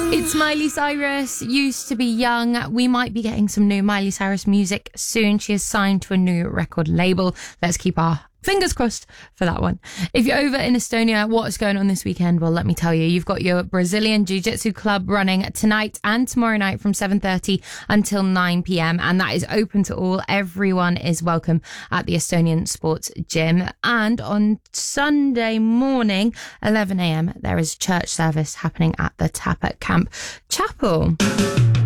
It's Miley Cyrus, Used to Be Young. We might be getting some new Miley Cyrus music soon. She is signed to a new record label. Let's keep our fingers crossed for that one. If you're over in Estonia, what's going on this weekend? Well, let me tell you, you've got your Brazilian Jiu-Jitsu club running tonight and tomorrow night from 7:30 until 9 p.m. And that is open to all. Everyone is welcome at the Estonian Sports Gym. And on Sunday morning, 11 a.m., there is church service happening at the Tapat Camp Chapel.